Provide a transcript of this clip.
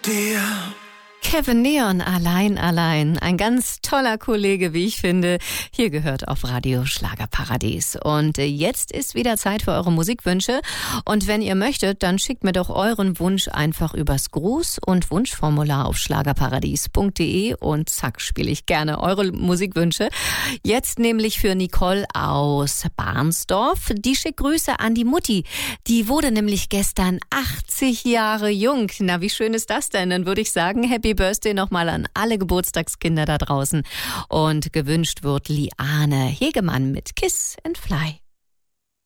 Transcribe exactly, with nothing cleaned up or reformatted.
dir. Kevin Neon, allein, allein. Ein ganz toller Kollege, wie ich finde. Hier gehört auf Radio Schlagerparadies. Und jetzt ist wieder Zeit für eure Musikwünsche. Und wenn ihr möchtet, dann schickt mir doch euren Wunsch einfach übers Gruß- und Wunschformular auf schlagerparadies punkt de und zack, spiele ich gerne eure Musikwünsche. Jetzt nämlich für Nicole aus Barnsdorf. Die schickt Grüße an die Mutti. Die wurde nämlich gestern achtzig Jahre jung. Na, wie schön ist das denn? Dann würde ich sagen, Happy Birthday nochmal an alle Geburtstagskinder da draußen. Und gewünscht wird Liane Hegemann mit Kiss and Fly.